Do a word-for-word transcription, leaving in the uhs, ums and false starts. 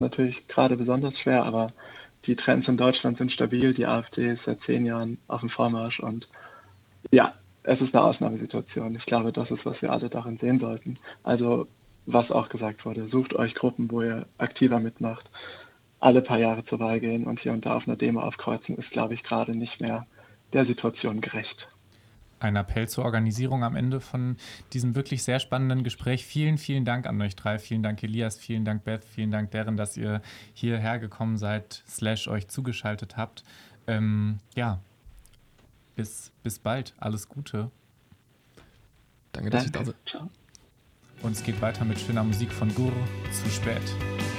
natürlich gerade besonders schwer, aber die Trends in Deutschland sind stabil. Die AfD ist seit zehn Jahren auf dem Vormarsch und ja, es ist eine Ausnahmesituation. Ich glaube, das ist, was wir alle darin sehen sollten. Also, was auch gesagt wurde, sucht euch Gruppen, wo ihr aktiver mitmacht. Alle paar Jahre zur Wahl gehen und hier und da auf einer Demo aufkreuzen, ist, glaube ich, gerade nicht mehr der Situation gerecht. Ein Appell zur Organisierung am Ende von diesem wirklich sehr spannenden Gespräch. Vielen, vielen Dank an euch drei. Vielen Dank, Elias. Vielen Dank, Beth. Vielen Dank, Darren, dass ihr hierher gekommen seid, slash euch zugeschaltet habt. Ähm, ja, bis, bis bald. Alles Gute. Danke, dass Danke. ich da sein. Ciao. Und es geht weiter mit schöner Musik von Gur. Zu spät.